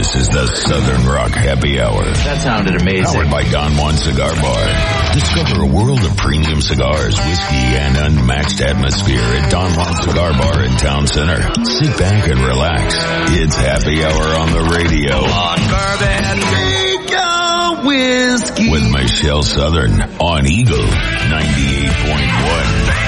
This is the Southern Rock Happy Hour. That sounded amazing. Powered by Don Juan Cigar Bar. Discover a world of premium cigars, whiskey, and unmatched atmosphere at Don Juan Cigar Bar in Town Center. Sit back and relax. It's Happy Hour on the radio. On bourbon, Eagle whiskey. With Michelle Southern on Eagle 98.1.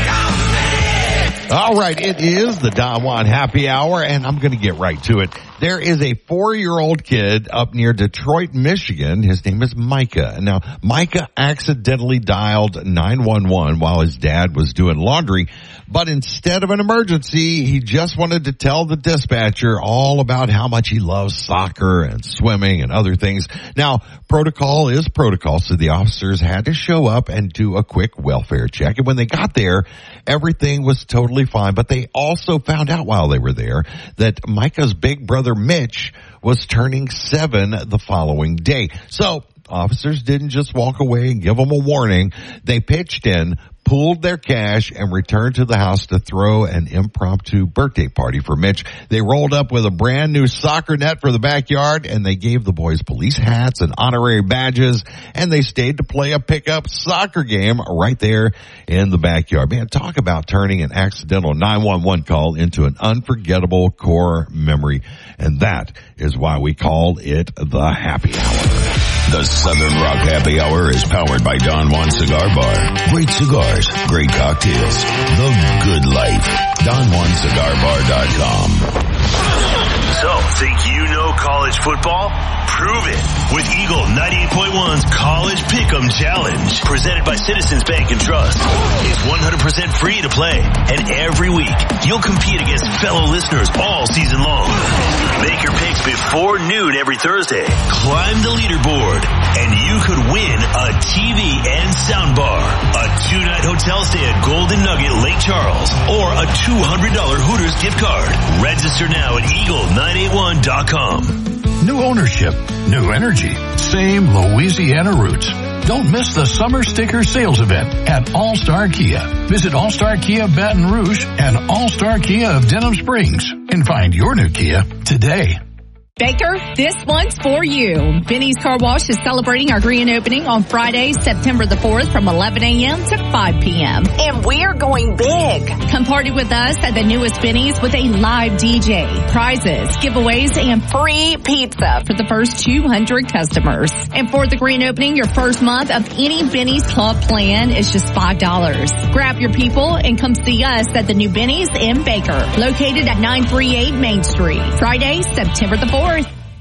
All right, it is the Don Juan Happy Hour, and I'm going to get right to it. There is a 4-year-old kid up near Detroit, Michigan. His name is Micah. Now, Micah accidentally dialed 911 while his dad was doing laundry, but instead of an emergency, he just wanted to tell the dispatcher all about how much he loves soccer and swimming and other things. Now, protocol is protocol, so the officers had to show up and do a quick welfare check. And when they got there, everything was totally fine, but they also found out while they were there that Micah's big brother Mitch was turning 7 the following day. So officers didn't just walk away and give him a warning. They pitched in, pooled their cash, and returned to the house to throw an impromptu birthday party for Mitch. They rolled up with a brand new soccer net for the backyard, and they gave the boys police hats and honorary badges, and they stayed to play a pickup soccer game right there in the backyard. Man, talk about turning an accidental 911 call into an unforgettable core memory, and that is why we call it the Happy Hour. The Southern Rock Happy Hour is powered by Don Juan Cigar Bar. Great cigars, great cocktails, the good life. DonJuanCigarBar.com. So, think you know college football? Prove it with Eagle 98.1's College Pick'em Challenge, presented by Citizens Bank and Trust. It's 100% free to play, and every week you'll compete against fellow listeners all season long. Make your picks before noon every Thursday. Climb the leaderboard, and you could win a TV and soundbar, a 2-night hotel stay at Golden Nugget Lake Charles, or a $200 Hooters gift card. Register now at Eagle981.com. New ownership, new energy, same Louisiana roots. Don't miss the Summer Sticker Sales Event at All-Star Kia. Visit All-Star Kia Baton Rouge and All-Star Kia of Denham Springs and find your new Kia today. Baker, this one's for you. Benny's Car Wash is celebrating our grand opening on Friday, September the 4th from 11 a.m. to 5 p.m. And we're going big. Come party with us at the newest Benny's with a live DJ, prizes, giveaways, and free pizza for the first 200 customers. And for the grand opening, your first month of any Benny's Club plan is just $5. Grab your people and come see us at the new Benny's in Baker, located at 938 Main Street. Friday, September the 4th.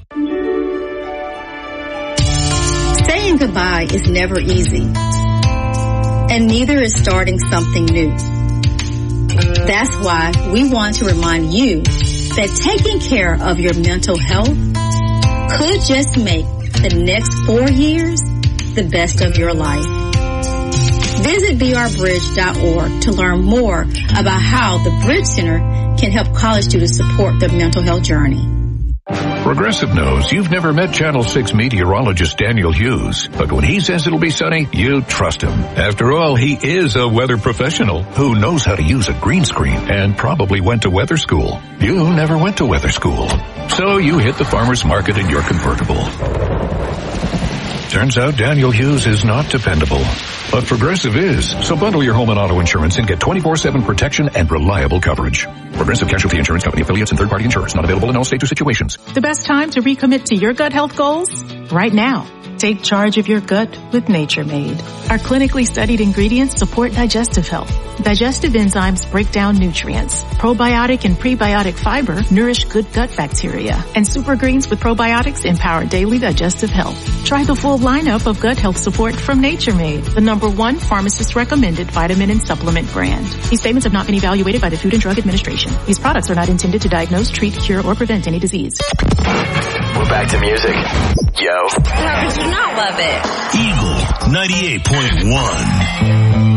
Saying goodbye is never easy, and neither is starting something new. That's why we want to remind you that taking care of your mental health could just make the next 4 years the best of your life. Visit brbridge.org to learn more about how the Bridge Center can help college students support their mental health journey. Progressive knows you've never met Channel 6 meteorologist Daniel Hughes, but when he says it'll be sunny, you trust him. After all, he is a weather professional who knows how to use a green screen and probably went to weather school. You never went to weather school, so you hit the farmer's market in your convertible. Turns out Daniel Hughes is not dependable, but Progressive is. So bundle your home and auto insurance and get 24/7 protection and reliable coverage. Progressive Casualty Insurance Company affiliates and third-party insurers. Not available in all states or situations. The best time to recommit to your gut health goals? Right now. Take charge of your gut with Nature Made. Our clinically studied ingredients support digestive health. Digestive enzymes break down nutrients. Probiotic and prebiotic fiber nourish good gut bacteria. And super greens with probiotics empower daily digestive health. Try the full lineup of gut health support from Nature Made, the #1 pharmacist-recommended vitamin and supplement brand. These statements have not been evaluated by the Food and Drug Administration. These products are not intended to diagnose, treat, cure, or prevent any disease. We're back to music. Yo. How could you not love it? Eagle 98.1.